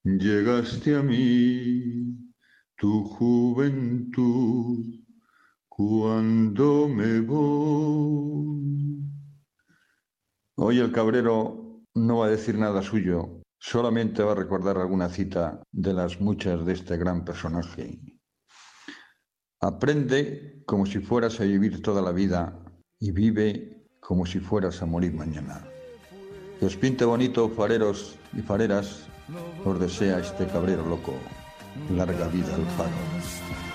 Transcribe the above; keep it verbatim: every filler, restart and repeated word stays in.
Llegaste a mí, tu juventud, cuando me voy. Hoy el cabrero no va a decir nada suyo, solamente va a recordar alguna cita de las muchas de este gran personaje. Aprende como si fueras a vivir toda la vida y vive como si fueras a morir mañana. Que os pinte bonito, fareros y fareras, os desea este cabrero loco. Larga vida al faro.